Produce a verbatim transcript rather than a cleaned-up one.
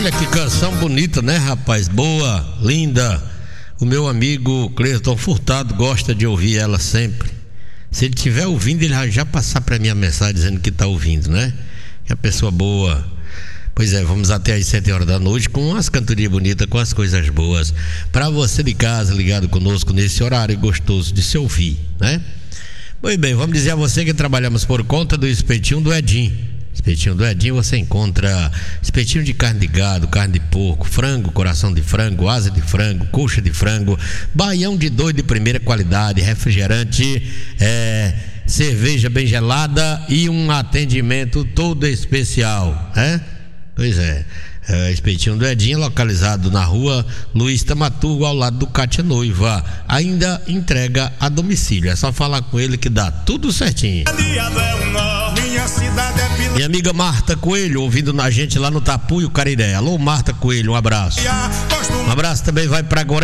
Olha que canção bonita, né, rapaz? Boa, linda. O meu amigo Cleiton Furtado gosta de ouvir ela sempre. Se ele estiver ouvindo, ele vai já passar para mim a mensagem dizendo que está ouvindo, né? Que é pessoa boa. Pois é, vamos até às sete horas da noite com as cantorias bonitas, com as coisas boas. Para você de casa, ligado conosco nesse horário gostoso de se ouvir, né? Muito bem, vamos dizer a você que trabalhamos por conta do espetinho do Edinho. Espetinho do Edinho, você encontra espetinho de carne de gado, carne de porco, frango, coração de frango, asa de frango, coxa de frango, baião de doido de primeira qualidade, refrigerante, é, cerveja bem gelada e um atendimento todo especial, né? Pois é, é espetinho do Edinho, localizado na rua Luiz Tamaturgo, ao lado do Cátia Noiva. Ainda entrega a domicílio, é só falar com ele que dá tudo certinho. Minha amiga Marta Coelho, ouvindo na gente lá no Tapuio, Cariré. Alô, Marta Coelho, um abraço. Um abraço também vai pra Goré.